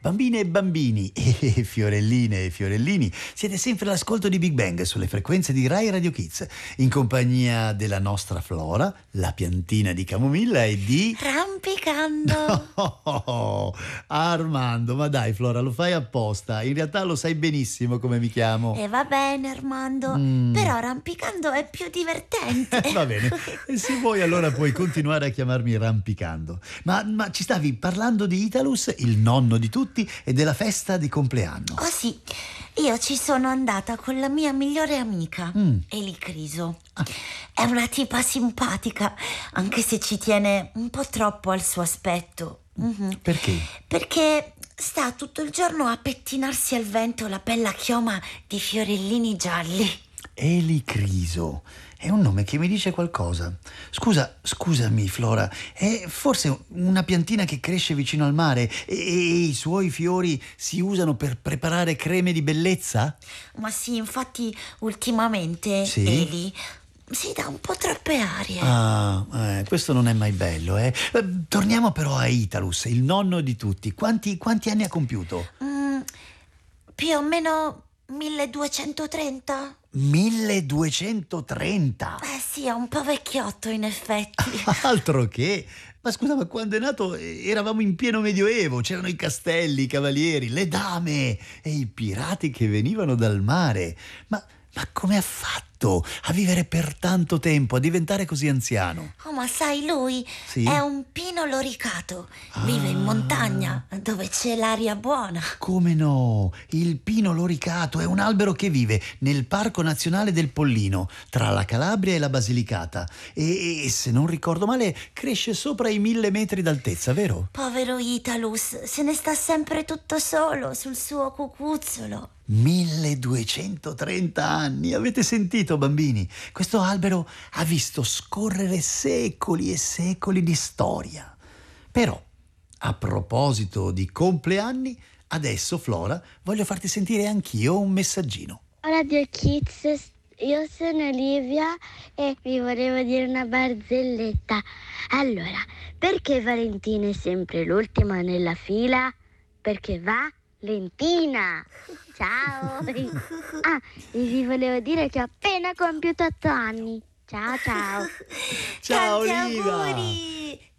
Bambine e bambini e fiorelline e fiorellini, siete sempre all'ascolto di Big Bang sulle frequenze di Rai Radio Kids, in compagnia della nostra Flora, la piantina di camomilla e di... Rampicando. Oh, Armando, ma dai Flora, lo fai apposta, in realtà lo sai benissimo come mi chiamo. E va bene Armando, però rampicando è più divertente. Va bene, e se vuoi allora puoi continuare a chiamarmi Rampicando. Ma ci stavi parlando di Italus, il nonno di tutti, e della festa di compleanno. Oh sì, io ci sono andata con la mia migliore amica, Eli Criso. È una tipa simpatica, anche se ci tiene un po' troppo al suo aspetto. Perché? Perché sta tutto il giorno a pettinarsi al vento la bella chioma di fiorellini gialli. Eli Criso. È un nome che mi dice qualcosa. Scusami Flora, è forse una piantina che cresce vicino al mare e i suoi fiori si usano per preparare creme di bellezza? Ma sì, infatti ultimamente Sì? Eli si dà un po' troppe arie. Questo non è mai bello, eh. Torniamo però a Italus, il nonno di tutti. Quanti anni ha compiuto? Più o meno 1230? 1230? Sì, è un po' vecchiotto in effetti. Altro che! Ma scusa, ma quando è nato eravamo in pieno medioevo, c'erano i castelli, i cavalieri, le dame e i pirati che venivano dal mare. Ma come ha fatto a vivere per tanto tempo, a diventare così anziano? Oh, ma sai, lui Sì? è un pino loricato. Vive in montagna, dove c'è l'aria buona. Come no? Il pino loricato è un albero che vive nel Parco Nazionale del Pollino, tra la Calabria e la Basilicata. E se non ricordo male, cresce sopra i 1000 metri d'altezza, vero? Povero Italus, se ne sta sempre tutto solo sul suo cucuzzolo. 1230 anni, avete sentito bambini? Questo albero ha visto scorrere secoli e secoli di storia. Però, a proposito di compleanni, adesso Flora, voglio farti sentire anch'io un messaggino. Radio Kids, io sono Olivia e vi volevo dire una barzelletta. Allora, perché Valentina è sempre l'ultima nella fila? Perché va lentina. Ciao. E vi volevo dire che ho appena compiuto 8 anni. Ciao ciao. Ciao Tanti Oliva! auguri!